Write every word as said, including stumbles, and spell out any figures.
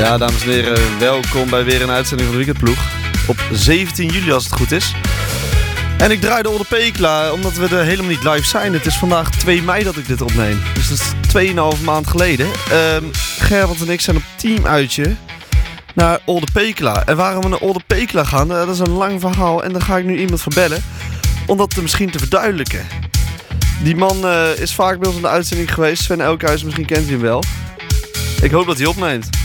Ja, dames en heren, welkom bij weer een uitzending van de Weekendploeg. Op zeventien juli als het goed is. En ik draai de Olde Pekela, omdat we er helemaal niet live zijn. Het is vandaag twee mei dat ik dit opneem. Dus dat is tweeënhalve maand geleden. Um, Gerwald en ik zijn op teamuitje naar Olde Pekela. En waarom we naar Olde Pekela gaan, dat is een lang verhaal. En daar ga ik nu iemand voor bellen, om dat misschien te verduidelijken. Die man uh, is vaak bij ons in de uitzending geweest. Sven Elkhuis, misschien kent u hem wel. Ik hoop dat hij opneemt.